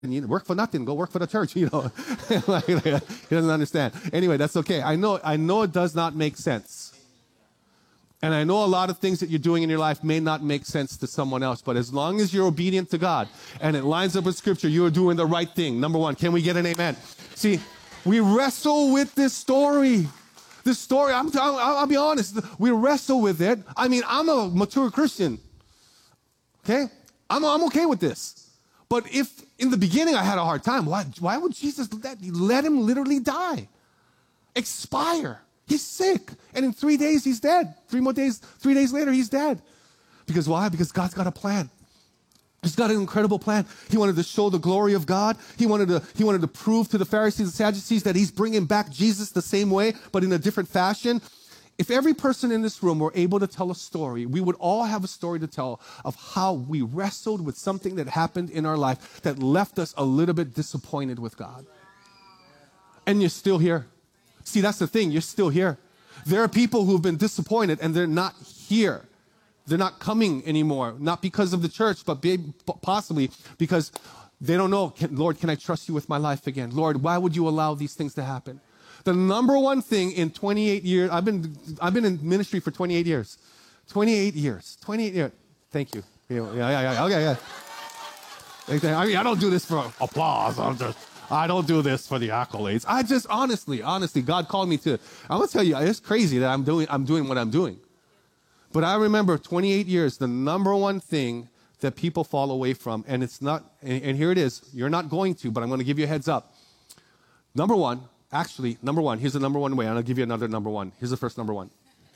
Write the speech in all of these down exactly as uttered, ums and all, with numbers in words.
You work for nothing. Go work for the church, you know. Like, he doesn't understand. Anyway, that's okay. I know, I know it does not make sense. And I know a lot of things that you're doing in your life may not make sense to someone else, but as long as you're obedient to God and it lines up with Scripture, you are doing the right thing. Number one, can we get an amen? See, we wrestle with this story. This story, I'm, I'll, I'll be honest, we wrestle with it. I mean, I'm a mature Christian, okay? I'm, I'm okay with this. But if in the beginning I had a hard time, why, why would Jesus let, let him literally die? Expire. He's sick. And in three days, he's dead. Three more days, three days later, he's dead. Because why? Because God's got a plan. He's got an incredible plan. He wanted to show the glory of God. He wanted to, he wanted to prove to the Pharisees and Sadducees that he's bringing back Jesus the same way, but in a different fashion. If every person in this room were able to tell a story, we would all have a story to tell of how we wrestled with something that happened in our life that left us a little bit disappointed with God. And you're still here. See, that's the thing. You're still here. There are people who've been disappointed and they're not here. They're not coming anymore. Not because of the church, but possibly because they don't know, can, Lord, can I trust you with my life again? Lord, why would you allow these things to happen? The number one thing in twenty-eight years, I've been, I've been in ministry for twenty-eight years. twenty-eight years. twenty-eight years. Thank you. Yeah, yeah, yeah. Okay, yeah. I mean, I don't do this for applause. I'm just... I don't do this for the accolades. I just honestly, honestly, God called me to, I'm going to tell you, it's crazy that I'm doing, I'm doing what I'm doing. But I remember twenty-eight years, the number one thing that people fall away from, and it's not, and, and here it is, you're not going to, but I'm going to give you a heads up. Number one, actually, number one, here's the number one way, and I'll give you another number one. Here's the first number one.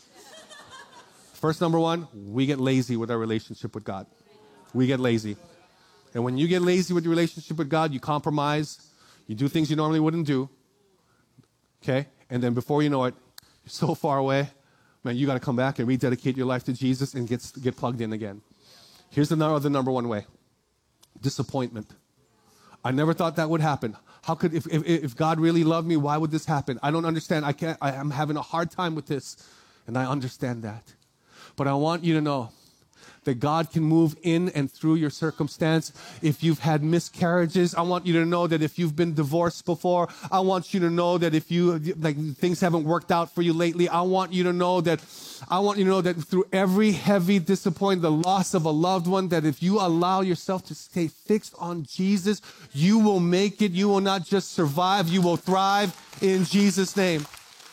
First number one, we get lazy with our relationship with God. We get lazy. And when you get lazy with your relationship with God, you compromise. You do things you normally wouldn't do, okay? And then before you know it, you're so far away, man, you got to come back and rededicate your life to Jesus and get, get plugged in again. Here's the other number one way. Disappointment. I never thought that would happen. How could, if, if, if God really loved me, why would this happen? I don't understand. I can't, I, I'm having a hard time with this, and I understand that. But I want you to know that God can move in and through your circumstance. If you've had miscarriages, I want you to know that if you've been divorced before, I want you to know that if you, like, things haven't worked out for you lately, I want you to know that, I want you to know that through every heavy disappointment, the loss of a loved one, that if you allow yourself to stay fixed on Jesus, you will make it. You will not just survive, you will thrive in Jesus' name.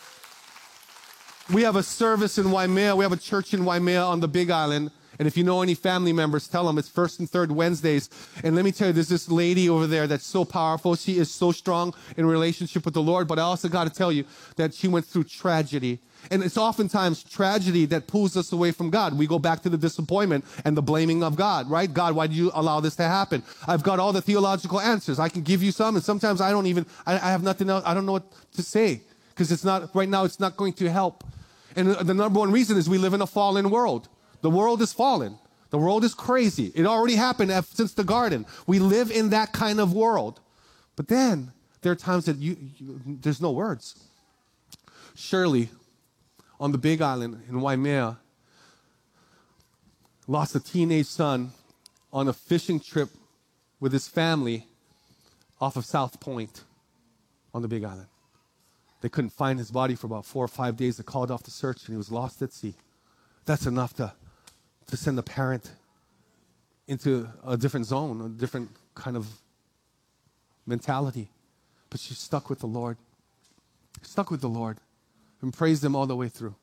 We have a service in Waimea. We have a church in Waimea on the Big Island. And if you know any family members, tell them it's first and third Wednesdays. And let me tell you, there's this lady over there that's so powerful. She is so strong in relationship with the Lord. But I also got to tell you that she went through tragedy. And it's oftentimes tragedy that pulls us away from God. We go back to the disappointment and the blaming of God, right? God, why did you allow this to happen? I've got all the theological answers. I can give you some. And sometimes I don't even, I, I have nothing else. I don't know what to say. Because it's not, right now, it's not going to help. And the number one reason is we live in a fallen world. The world is fallen. The world is crazy. It already happened since the garden. We live in that kind of world. But then there are times that you, you there's no words. Shirley, on the Big Island in Waimea, lost a teenage son on a fishing trip with his family off of South Point on the Big Island. They couldn't find his body for about four or five days. They called off the search, and he was lost at sea. That's enough to to send a parent into a different zone, a different kind of mentality. But she stuck with the Lord. Stuck with the Lord and praised him all the way through.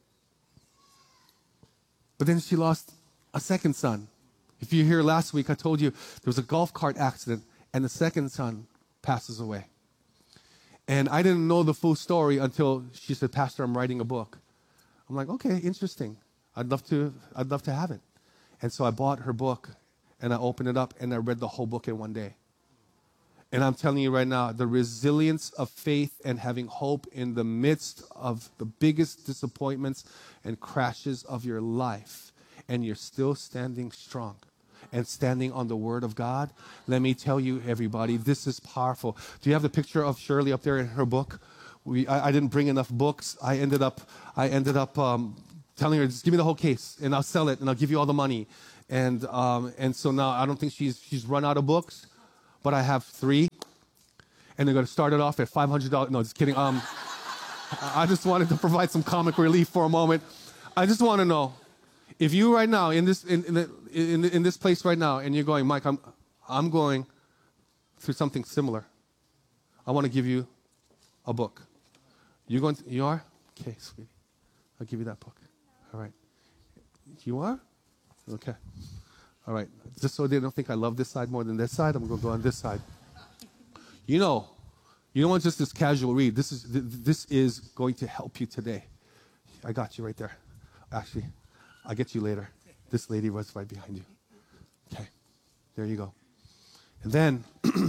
But then she lost a second son. If you were here last week, I told you there was a golf cart accident and the second son passes away. And I didn't know the full story until she said, Pastor, I'm writing a book. I'm like, okay, interesting. I'd love to, I'd love to have it. And so I bought her book, and I opened it up, and I read the whole book in one day. And I'm telling you right now, the resilience of faith and having hope in the midst of the biggest disappointments and crashes of your life, and you're still standing strong and standing on the Word of God. Let me tell you, everybody, this is powerful. Do you have the picture of Shirley up there in her book? We, I, I didn't bring enough books. I ended up, I ended up um, telling her, just give me the whole case, and I'll sell it, and I'll give you all the money. And um, and so now I don't think she's she's run out of books, but I have three, and they're going to start it off at five hundred dollars. No, just kidding. Um, I just wanted to provide some comic relief for a moment. I just want to know, if you right now, in this, in, in, the, in, in this place right now, and you're going, Mike, I'm, I'm going through something similar. I want to give you a book. You going? To, you are? Okay, sweetie. I'll give you that book. All right. You are? Okay. All right. Just so they don't think I love this side more than this side, I'm going to go on this side. You know, you don't want just this casual read. This is this is going to help you today. I got you right there. Actually, I'll get you later. This lady was right behind you. Okay. There you go. And then,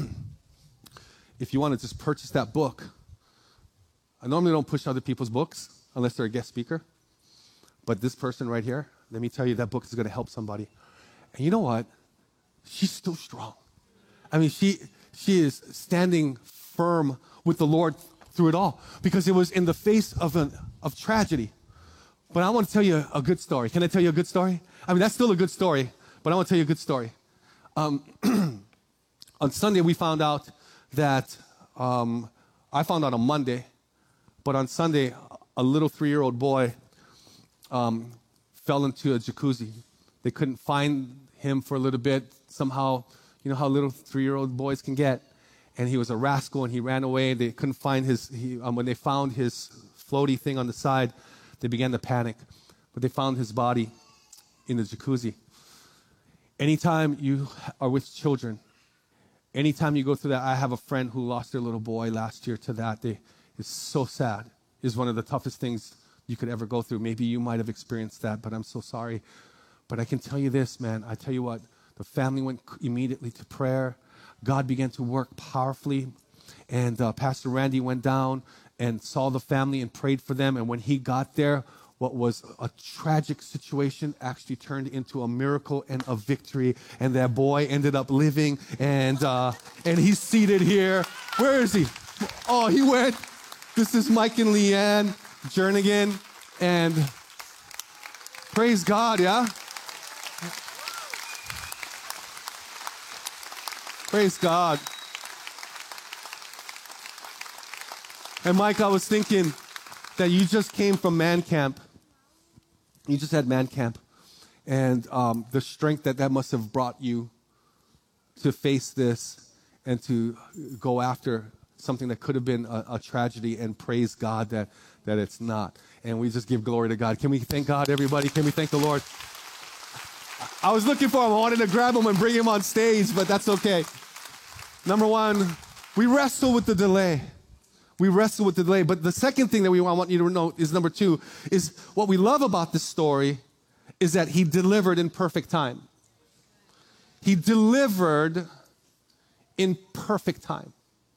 if you want to just purchase that book, I normally don't push other people's books unless they're a guest speaker. But this person right here, let me tell you, that book is going to help somebody. And you know what? She's still strong. I mean, she she is standing firm with the Lord through it all, because it was in the face of an of tragedy. But I want to tell you a good story. Can I tell you a good story? I mean, that's still a good story, but I want to tell you a good story. Um, on Sunday, we found out that, um, I found out on Monday, but on Sunday, a little three-year-old boy um, fell into a jacuzzi. They couldn't find him for a little bit. Somehow, you know how little three-year-old boys can get. And he was a rascal, and he ran away. They couldn't find his, he, um, when they found his floaty thing on the side, they began to panic. But they found his body in the jacuzzi. Anytime you are with children, anytime you go through that, I have a friend who lost their little boy last year to that. They, it's so sad. It's one of the toughest things you could ever go through. Maybe you might have experienced that, but I'm so sorry. But I can tell you this, man. I tell you what, the family went immediately to prayer. God began to work powerfully. And uh, Pastor Randy went down and saw the family and prayed for them. And when he got there, what was a tragic situation actually turned into a miracle and a victory. And that boy ended up living, and uh, and he's seated here. Where is he? Oh, he went. This is Mike and Leanne Jernigan. And praise God, yeah? Praise God. And Mike, I was thinking that you just came from man camp. You just had man camp. And um, the strength that that must have brought you to face this and to go after something that could have been a, a tragedy, and praise God that, that it's not. And we just give glory to God. Can we thank God, everybody? Can we thank the Lord? I was looking for him. I wanted to grab him and bring him on stage, but that's okay. Number one, we wrestle with the delay. We wrestle with the delay. But the second thing that we want you to know is number two, is what we love about this story is that he delivered in perfect time. He delivered in perfect time.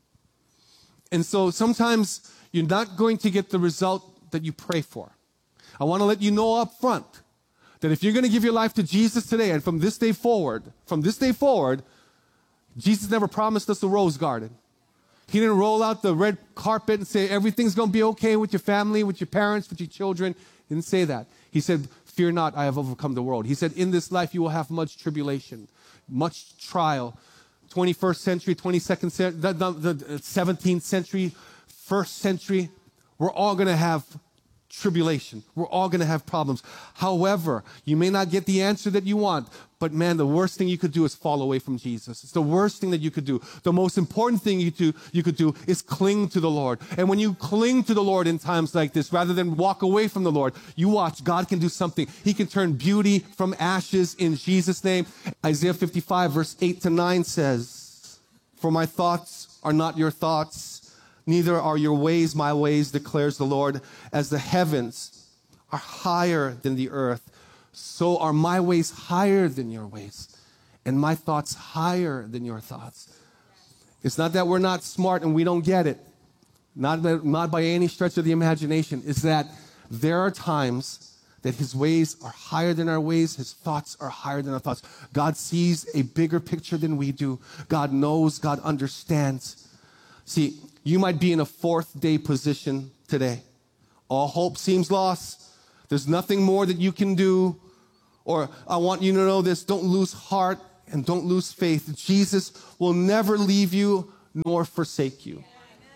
And so sometimes you're not going to get the result that you pray for. I want to let you know up front that if you're going to give your life to Jesus today, and from this day forward, from this day forward, Jesus never promised us a rose garden. He didn't roll out the red carpet and say, everything's going to be okay with your family, with your parents, with your children. He didn't say that. He said, fear not, I have overcome the world. He said, in this life you will have much tribulation, much trial. twenty-first century, twenty-second century, the, the, the seventeenth century, first century, we're all going to have tribulation. We're all going to have problems. However, you may not get the answer that you want, but man, the worst thing you could do is fall away from Jesus. It's the worst thing that you could do. The most important thing you, do, you could do is cling to the Lord. And when you cling to the Lord in times like this, rather than walk away from the Lord, you watch, God can do something. He can turn beauty from ashes in Jesus' name. Isaiah fifty-five, verse eight to nine says, for my thoughts are not your thoughts, neither are your ways my ways, declares the Lord. As the heavens are higher than the earth, so are my ways higher than your ways, and my thoughts higher than your thoughts. It's not that we're not smart and we don't get it. Not, that, not by any stretch of the imagination. It's that there are times that his ways are higher than our ways. His thoughts are higher than our thoughts. God sees a bigger picture than we do. God knows. God understands. See, you might be in a fourth day position today. All hope seems lost. There's nothing more that you can do. Or I want you to know this, don't lose heart. and don't lose faith. Jesus will never leave you nor forsake you.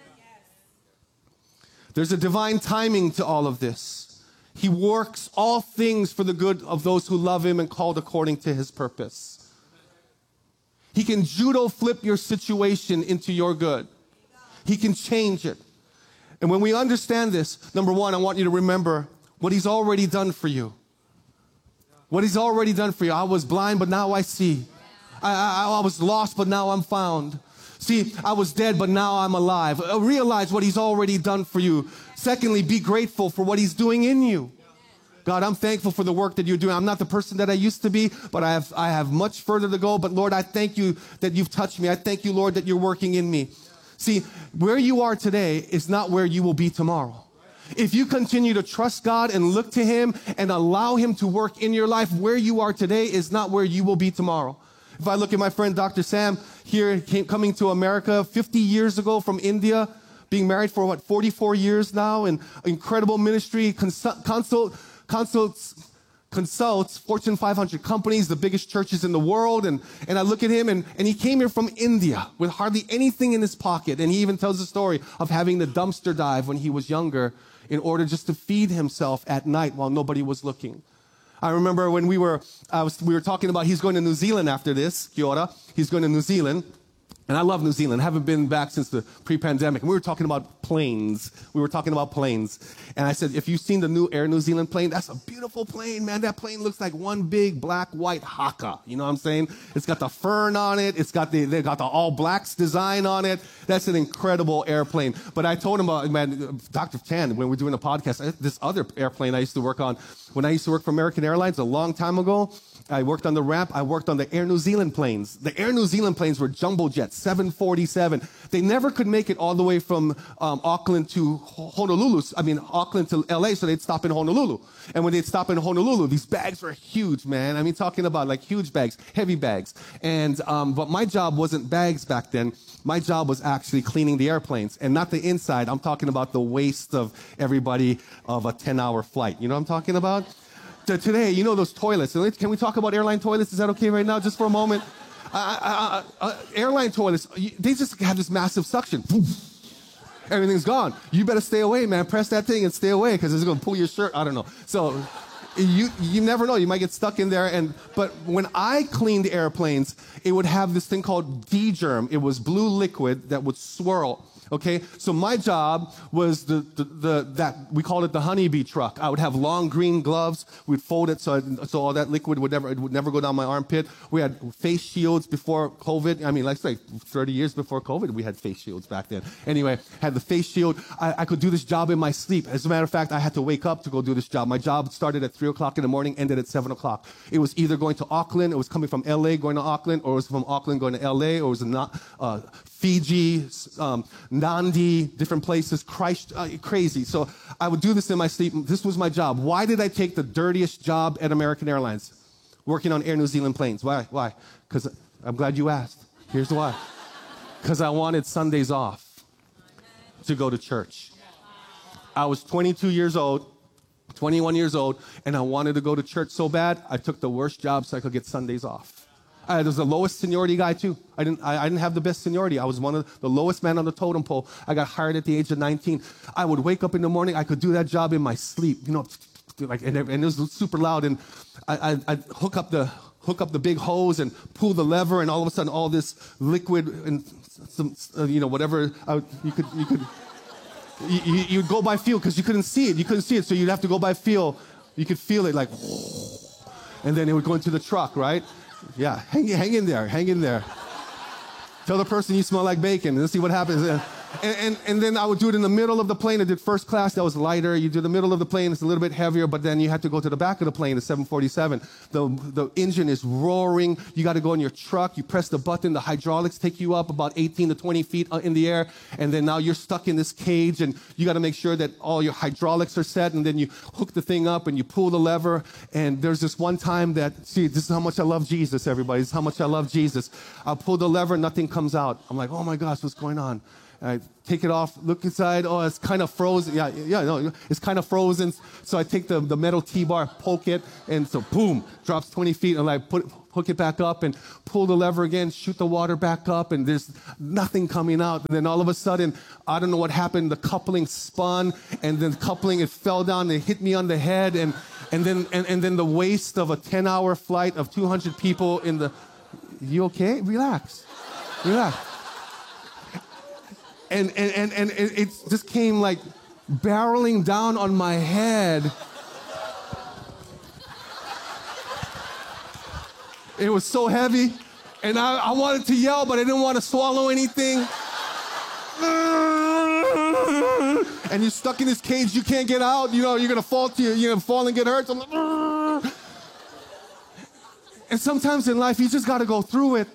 There's a divine timing to all of this. He works all things for the good of those who love him and called according to his purpose. He can judo flip your situation into your good. He can change it. And when we understand this, number one, I want you to remember what he's already done for you. What he's already done for you. I was blind, but now I see. I, I, I was lost, but now I'm found. See, I was dead, but now I'm alive. Realize what he's already done for you. Secondly, be grateful for what he's doing in you. God, I'm thankful for the work that you're doing. I'm not the person that I used to be, but I have, I have much further to go. But Lord, I thank you that you've touched me. I thank you, Lord, that you're working in me. See, where you are today is not where you will be tomorrow. If you continue to trust God and look to him and allow him to work in your life, where you are today is not where you will be tomorrow. If I look at my friend Doctor Sam here, came, coming to America fifty years ago from India, being married for what, forty-four years now, and incredible ministry, consult, consult, consults, consults Fortune five hundred companies, the biggest churches in the world. And, and I look at him, and, and he came here from India with hardly anything in his pocket. And he even tells the story of having the dumpster dive when he was younger in order just to feed himself at night while nobody was looking. I remember when we were, I was, we were talking about he's going to New Zealand after this, Kia ora. He's going to New Zealand. And I love New Zealand. I haven't been back since the pre-pandemic. And we were talking about planes. We were talking about planes. And I said, if you've seen the new Air New Zealand plane, that's a beautiful plane, man. That plane looks like one big black, white haka. You know what I'm saying? It's got the fern on it. It's got the, they got the all blacks design on it. That's an incredible airplane. But I told him, uh, man, Doctor Chan, when we were doing a podcast, this other airplane I used to work on, when I used to work for American Airlines a long time ago, I worked on the ramp. I worked on the Air New Zealand planes. The Air New Zealand planes were jumbo jets, seven forty-seven. They never could make it all the way from um, Auckland to Honolulu. I mean, Auckland to L A, so they'd stop in Honolulu. And when they'd stop in Honolulu, these bags were huge, man. I mean, talking about like huge bags, heavy bags. And um, but my job wasn't bags back then. My job was actually cleaning the airplanes, and not the inside. I'm talking about the waste of everybody of a ten-hour flight. You know what I'm talking about? Today, you know those toilets. Can we talk about airline toilets? Is that okay right now, just for a moment? Uh, uh, uh, airline toilets, they just have this massive suction. Everything's gone. You better stay away, man. Press that thing and stay away because it's going to pull your shirt. I don't know. So you you never know. You might get stuck in there. And but when I cleaned airplanes, it would have this thing called D-germ. It was blue liquid that would swirl. Okay, so my job was the, the, the that we called it the honeybee truck. I would have long green gloves. We'd fold it so I, so all that liquid would never it would never go down my armpit. We had face shields before COVID. I mean, like like thirty years before COVID, we had face shields back then. Anyway, had the face shield. I, I could do this job in my sleep. As a matter of fact, I had to wake up to go do this job. My job started at three o'clock in the morning, ended at seven o'clock. It was either going to Auckland, it was coming from L A going to Auckland, or it was from Auckland going to L A, or it was not. Uh, Fiji, um, Nandi, different places, Christ, uh, crazy. So I would do this in my sleep. This was my job. Why did I take the dirtiest job at American Airlines? Working on Air New Zealand planes. Why? Why? Because I'm glad you asked. Here's why. Because I wanted Sundays off to go to church. I was twenty-two years old, twenty-one years old, and I wanted to go to church so bad, I took the worst job so I could get Sundays off. I was the lowest seniority guy, too. I didn't, I, I didn't have the best seniority. I was one of the lowest men on the totem pole. I got hired at the age of nineteen. I would wake up in the morning. I could do that job in my sleep, you know, like, and, and it was super loud. And I, I, I'd hook up the hook up the big hose and pull the lever, and all of a sudden, all this liquid and some, uh, you know, whatever uh, you could, you could, you, you, you'd go by feel because you couldn't see it. You couldn't see it, so you'd have to go by feel. You could feel it like, and then it would go into the truck, right? Yeah, hang, hang in there, hang in there. Tell the person you smell like bacon, and let's see what happens. And, and, and then I would do it in the middle of the plane. I did first class, that was lighter. You do the middle of the plane, it's a little bit heavier, but then you have to go to the back of the plane, the seven forty-seven. The, the engine is roaring. You got to go in your truck. You press the button. The hydraulics take you up about eighteen to twenty feet in the air, and then now you're stuck in this cage, and you got to make sure that all your hydraulics are set, and then you hook the thing up, and you pull the lever, and there's this one time that, see, this is how much I love Jesus, everybody. This is how much I love Jesus. I pull the lever, nothing comes out. I'm like, oh my gosh, what's going on? I take it off, look inside. Oh, it's kind of frozen. Yeah, yeah, no, it's kind of frozen. So I take the, the metal T-bar, poke it, and so boom, drops twenty feet. And I put hook it back up and pull the lever again, shoot the water back up, and there's nothing coming out. And then all of a sudden, I don't know what happened, the coupling spun, and then the coupling, it fell down, and it hit me on the head, and, and, then, and, and then the waste of a ten-hour flight of two hundred people in the... You okay? Relax. Relax. And, and, and, and it just came like barreling down on my head. It was so heavy, and I, I wanted to yell, but I didn't want to swallow anything. And you're stuck in this cage, you can't get out. You know, you're gonna fall to your, you're gonna fall and get hurt. So I'm like, and sometimes in life, you just gotta go through it.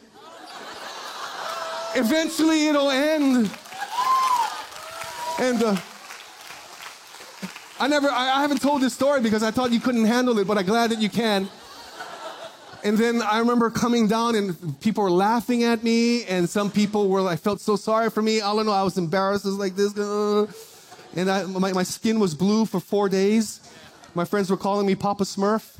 Eventually, it'll end. And uh, I never, I, I haven't told this story because I thought you couldn't handle it, but I'm glad that you can. And then I remember coming down and people were laughing at me, and some people were like, felt so sorry for me. I don't know, I was embarrassed. I was like this. Uh, and I, my, my skin was blue for four days. My friends were calling me Papa Smurf.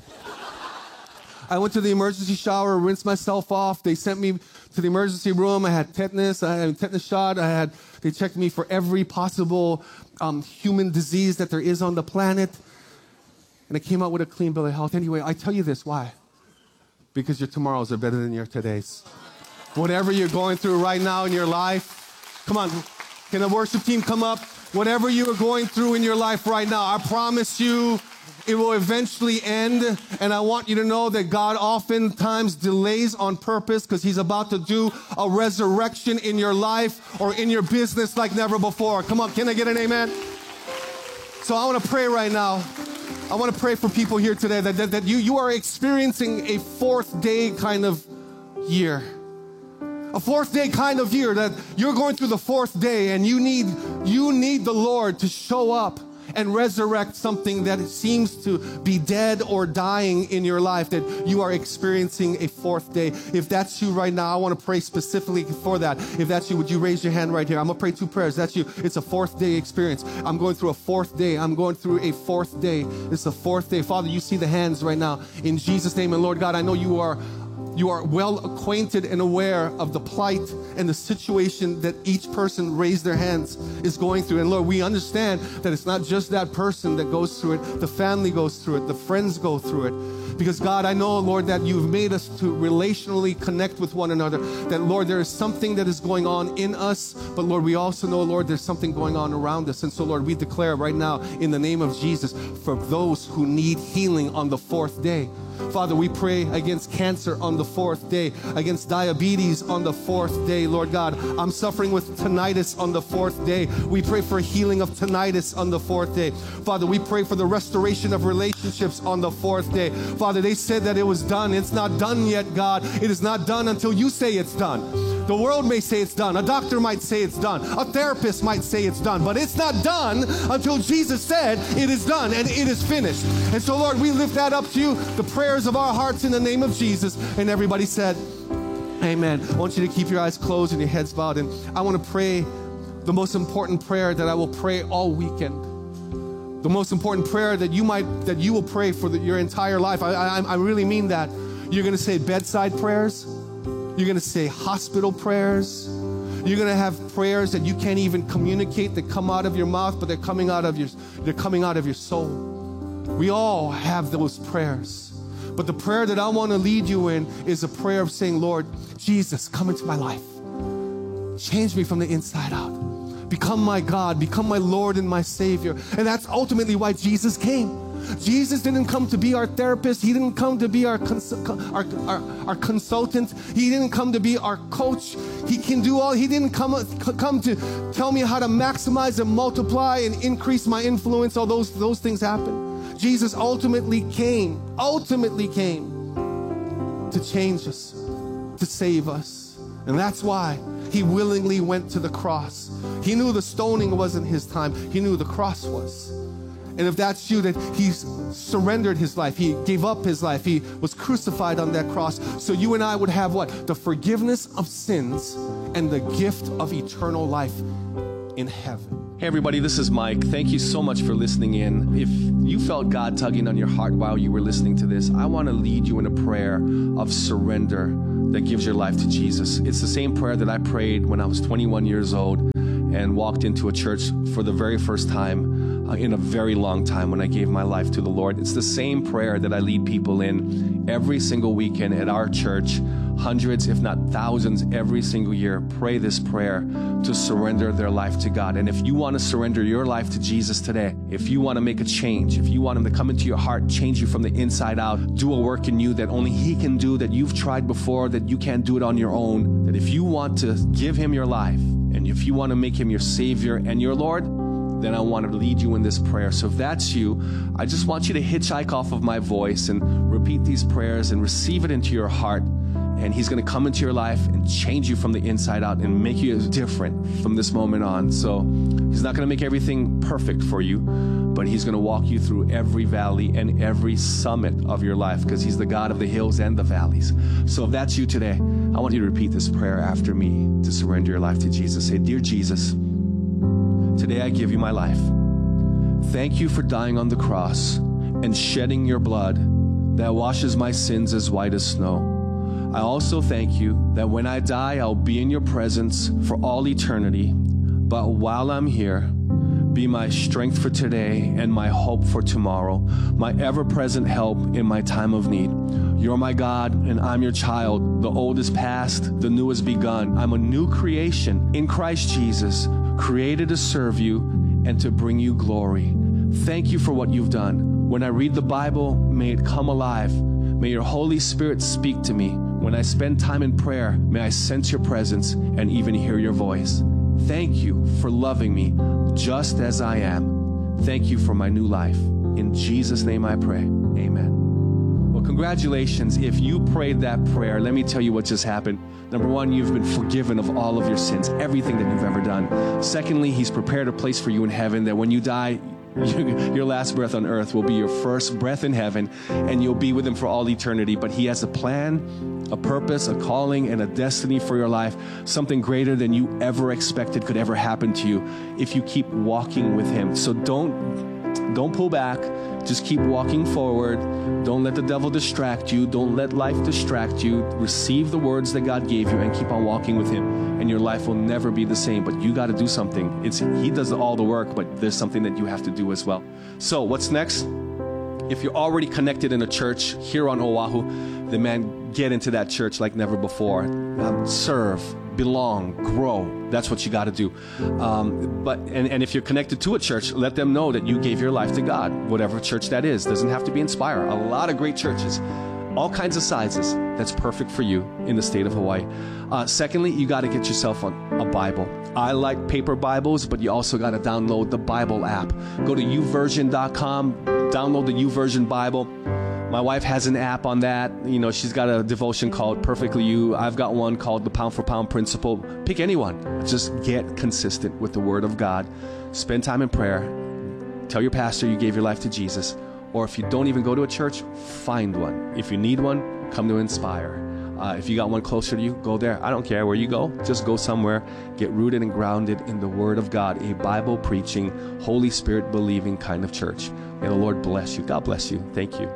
I went to the emergency shower, rinsed myself off. They sent me to the emergency room. I had tetanus. I had a tetanus shot. I had, they checked me for every possible um, human disease that there is on the planet. And I came out with a clean bill of health. Anyway, I tell you this, why? Because your tomorrows are better than your todays. Whatever you're going through right now in your life, come on, can the worship team come up? Whatever you are going through in your life right now, I promise you it will eventually end. And I want you to know that God oftentimes delays on purpose because he's about to do a resurrection in your life or in your business like never before. Come on, can I get an amen? So I want to pray right now. I want to pray for people here today that, that, that you, you are experiencing a fourth day kind of year. A fourth day kind of year, that you're going through the fourth day and you need, you need the Lord to show up and resurrect something that seems to be dead or dying in your life, that you are experiencing a fourth day. If that's you right now, I want to pray specifically for that. If that's you, would you raise your hand right here? I'm going to pray two prayers. That's you. It's a fourth day experience. I'm going through a fourth day. I'm going through a fourth day. It's a fourth day. Father, you see the hands right now. In Jesus' name, and Lord God, I know you are You are well acquainted and aware of the plight and the situation that each person raised their hands is going through. And Lord, we understand that it's not just that person that goes through it. The family goes through it. The friends go through it. Because God, I know, Lord, that you've made us to relationally connect with one another. That, Lord, there is something that is going on in us. But, Lord, we also know, Lord, there's something going on around us. And so, Lord, we declare right now in the name of Jesus for those who need healing on the fourth day. Father, we pray against cancer on the fourth day, against diabetes on the fourth day, Lord God. I'm suffering with tinnitus on the fourth day. We pray for healing of tinnitus on the fourth day. Father, we pray for the restoration of relationships on the fourth day. Father, they said that it was done. It's not done yet, God. It is not done until you say it's done. The world may say it's done. A doctor might say it's done. A therapist might say it's done. But it's not done until Jesus said it is done and it is finished. And so, Lord, we lift that up to you, the prayers of our hearts in the name of Jesus. And everybody said, amen. I want you to keep your eyes closed and your heads bowed. And I want to pray the most important prayer that I will pray all weekend. The most important prayer that you might, that you will pray for the, your entire life. I, I, I really mean that. You're going to say bedside prayers. You're going to say hospital prayers. You're going to have prayers that you can't even communicate that come out of your mouth, but they're coming out of your, they're coming out of your soul. We all have those prayers. But the prayer that I want to lead you in is a prayer of saying, Lord, Jesus, come into my life. Change me from the inside out. Become my God. Become my Lord and my Savior. And that's ultimately why Jesus came. Jesus didn't come to be our therapist. He didn't come to be our, cons our, our, our consultant. He didn't come to be our coach. He can do all. He didn't come, come to tell me how to maximize and multiply and increase my influence. All those, those things happen. Jesus ultimately came, ultimately came to change us, to save us. And that's why he willingly went to the cross. He knew the stoning wasn't his time. He knew the cross was. And if that's you, that he surrendered his life, he gave up his life, he was crucified on that cross, so you and I would have what? The forgiveness of sins and the gift of eternal life in heaven. Hey everybody, this is Mike. Thank you so much for listening in. If you felt God tugging on your heart while you were listening to this, I want to lead you in a prayer of surrender that gives your life to Jesus. It's the same prayer that I prayed when I was twenty-one years old and walked into a church for the very first time uh, in a very long time when I gave my life to the Lord. It's the same prayer that I lead people in every single weekend at our church. Hundreds, if not thousands, every single year pray this prayer to surrender their life to God. And if you want to surrender your life to Jesus today, if you want to make a change, if you want Him to come into your heart, change you from the inside out, do a work in you that only He can do, that you've tried before, that you can't do it on your own, that if you want to give Him your life, and if you want to make Him your Savior and your Lord, then I want to lead you in this prayer. So if that's you, I just want you to hitchhike off of my voice and repeat these prayers and receive it into your heart. And He's going to come into your life and change you from the inside out and make you different from this moment on. So He's not going to make everything perfect for you, but He's going to walk you through every valley and every summit of your life, because He's the God of the hills and the valleys. So if that's you today, I want you to repeat this prayer after me to surrender your life to Jesus. Say, "Dear Jesus, today I give you my life. Thank you for dying on the cross and shedding your blood that washes my sins as white as snow. I also thank you that when I die, I'll be in your presence for all eternity. But while I'm here, be my strength for today and my hope for tomorrow, my ever-present help in my time of need. You're my God, and I'm your child. The old is past, the new has begun. I'm a new creation in Christ Jesus, created to serve you and to bring you glory. Thank you for what you've done. When I read the Bible, may it come alive. May your Holy Spirit speak to me. When I spend time in prayer, may I sense your presence and even hear your voice. Thank you for loving me just as I am. Thank you for my new life. In Jesus' name I pray. Amen." Well, congratulations. If you prayed that prayer, let me tell you what just happened. Number one, you've been forgiven of all of your sins, everything that you've ever done. Secondly, He's prepared a place for you in heaven that when you die, your last breath on earth will be your first breath in heaven, and you'll be with Him for all eternity. But He has a plan, a purpose, a calling, and a destiny for your life, something greater than you ever expected could ever happen to you if you keep walking with Him. So don't don't pull back. Just keep walking forward. Don't let the devil distract you. Don't let life distract you. Receive the words that God gave you and keep on walking with Him, and your life will never be the same. But you got to do something. It's He does all the work, but there's something that you have to do as well. So what's next? If you're already connected in a church here on Oahu, then man, get into that church like never before. Um, serve, belong, grow. That's what you got to do. Um, but and, and if you're connected to a church, let them know that you gave your life to God, whatever church that is. Doesn't have to be Inspire. A lot of great churches, all kinds of sizes. That's perfect for you in the state of Hawaii. Uh, secondly, you got to get yourself a, a Bible. I like paper Bibles, but you also got to download the Bible app. Go to u version dot com, download the YouVersion Bible. My wife has an app on that. You know, she's got a devotion called Perfectly You. I've got one called the Pound for Pound Principle. Pick anyone. Just get consistent with the Word of God. Spend time in prayer. Tell your pastor you gave your life to Jesus. Or if you don't even go to a church, find one. If you need one, come to Inspire. Uh, if you got one closer to you, go there. I don't care where you go. Just go somewhere. Get rooted and grounded in the Word of God, a Bible-preaching, Holy Spirit-believing kind of church. May the Lord bless you. God bless you. Thank you.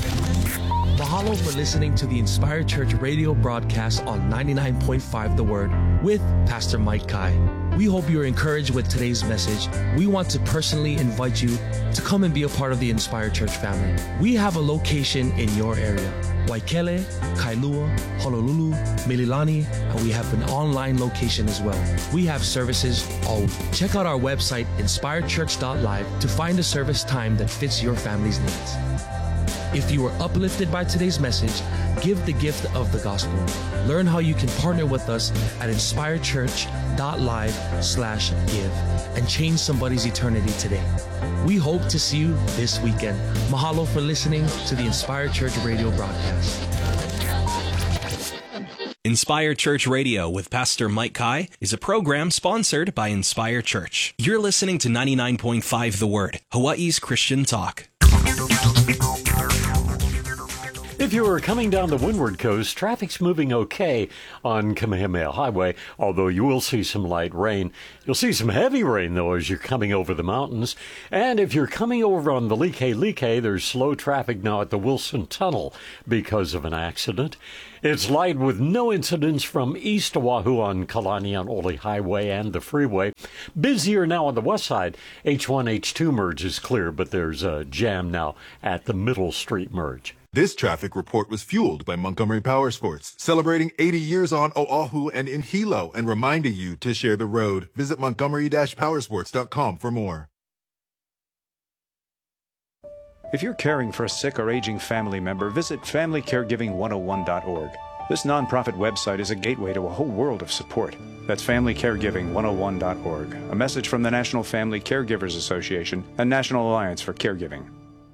Mahalo for listening to the Inspired Church radio broadcast on ninety-nine point five The Word with Pastor Mike Kai. We hope you are encouraged with today's message. We want to personally invite you to come and be a part of the Inspired Church family. We have a location in your area: Waikele, Kailua, Honolulu, Mililani, and we have an online location as well. We have services all week. Check out our website, inspired church dot live, to find a service time that fits your family's needs. If you were uplifted by today's message, give the gift of the gospel. Learn how you can partner with us at inspired church dot live slash give and change somebody's eternity today. We hope to see you this weekend. Mahalo for listening to the Inspired Church radio broadcast. Inspire Church Radio with Pastor Mike Kai is a program sponsored by Inspire Church. You're listening to ninety-nine point five The Word, Hawaii's Christian talk. If you're coming down the windward coast, traffic's moving okay on Kamehameha Highway, although you will see some light rain. You'll see some heavy rain, though, as you're coming over the mountains. And if you're coming over on the Like-Like, there's slow traffic now at the Wilson Tunnel because of an accident. It's light with no incidents from east Oahu on Kalani on Ole Highway and the freeway. Busier now on the west side. H one H two merge is clear, but there's a jam now at the Middle Street merge. This traffic report was fueled by Montgomery Power Sports, celebrating eighty years on Oahu and in Hilo and reminding you to share the road. Visit montgomery dash powersports dot com for more. If you're caring for a sick or aging family member, visit family caregiving one oh one dot org. This nonprofit website is a gateway to a whole world of support. That's family caregiving one oh one dot org. A message from the National Family Caregivers Association and National Alliance for Caregiving.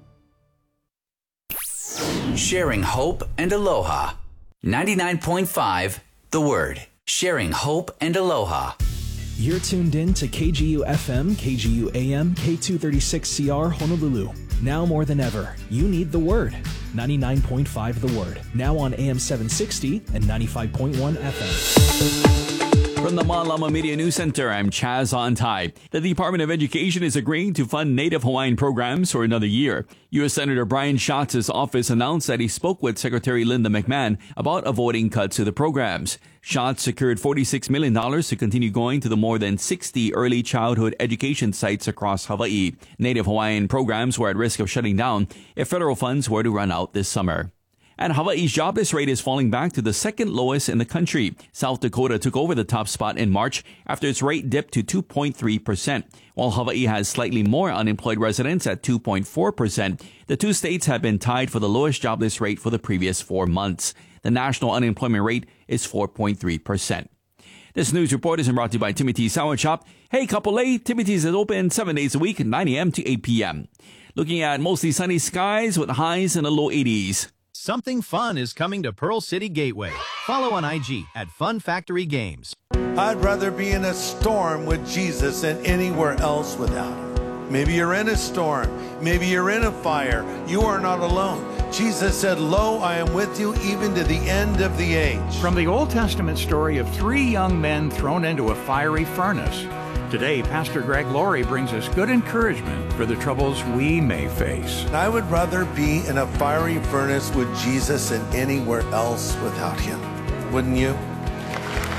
Sharing hope and aloha. ninety-nine point five, The Word. Sharing hope and aloha. You're tuned in to K G U F M, K G U A M, K two thirty-six C R Honolulu. Now more than ever, you need The Word. ninety-nine point five The Word. Now on A M seven sixty and ninety-five point one F M. From the Malama Media News Center, I'm Chaz Ontai. The Department of Education is agreeing to fund Native Hawaiian programs for another year. U S Senator Brian Schatz's office announced that he spoke with Secretary Linda McMahon about avoiding cuts to the programs. Schatz secured forty-six million dollars to continue going to the more than sixty early childhood education sites across Hawaii. Native Hawaiian programs were at risk of shutting down if federal funds were to run out this summer. And Hawaii's jobless rate is falling back to the second lowest in the country. South Dakota took over the top spot in March after its rate dipped to two point three percent. While Hawaii has slightly more unemployed residents at two point four percent, the two states have been tied for the lowest jobless rate for the previous four months. The national unemployment rate is four point three percent. This news report is brought to you by Timothy Sour Chop. Hey, Kapolei, Timothy's is open seven days a week, nine a.m. to eight p.m. Looking at mostly sunny skies with highs in the low eighties. Something fun is coming to Pearl City Gateway. Follow on I G at Fun Factory Games. I'd rather be in a storm with Jesus than anywhere else without him. Maybe you're in a storm. Maybe you're in a fire. You are not alone. Jesus said, "Lo, I am with you even to the end of the age." From the Old Testament story of three young men thrown into a fiery furnace, today Pastor Greg Laurie brings us good encouragement for the troubles we may face. I would rather be in a fiery furnace with Jesus than anywhere else without him. Wouldn't you?